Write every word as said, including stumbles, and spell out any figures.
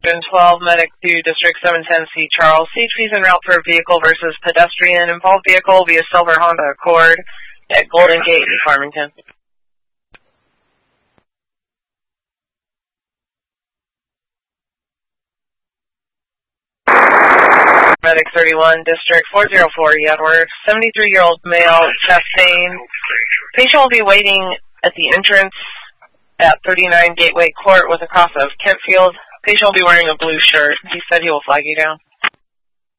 twelve, Medic two, District seven ten C, Charles. C H P's en route for vehicle versus pedestrian. Involved vehicle will be a silver Honda Accord at Golden Gate in Farmington. Medic thirty-one, District four oh four, Edward. seventy-three-year-old male, chest pain. Patient will be waiting at the entrance at thirty-nine Gateway Court with a cross of Kentfield. Patient will be wearing a blue shirt. He said he will flag you down.